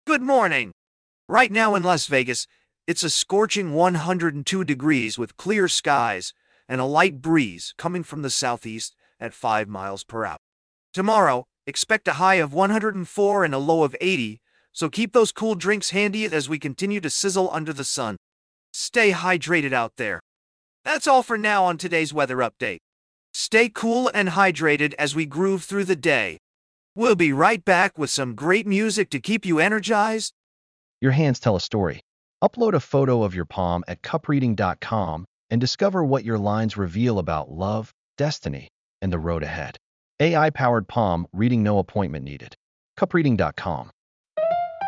Good morning. Right now in Las Vegas, it's a scorching 102 degrees with clear skies and a light breeze coming from the southeast at 5 miles per hour. Tomorrow, expect a high of 104 and a low of 80, so keep those cool drinks handy as we continue to sizzle under the sun. Stay hydrated out there. That's all for now on today's weather update. Stay cool and hydrated as we groove through the day. We'll be right back with some great music to keep you energized. Your hands tell a story. Upload a photo of your palm at cupreading.com and discover what your lines reveal about love, destiny, and the road ahead. AI-powered palm reading, no appointment needed. Cupreading.com